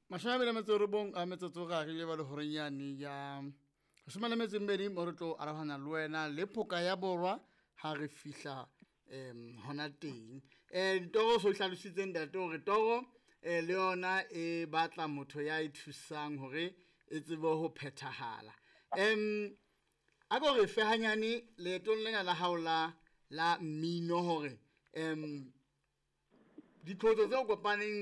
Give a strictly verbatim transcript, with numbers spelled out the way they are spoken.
Mashame le metso robong a metsotso ga re le ba le horenyane ya shoma le metso mbedi mo re tlo arahana le wena le phoka ya borwa ha re fihla em hona teng eh toro so hlalositseng ntate hore toro eh le yona e batla motho ya ithusang hore e tsebe ho phethahala em a go re fe hanyane le tong lena la haola la mmino hore em ditlhotso tse o kopaneng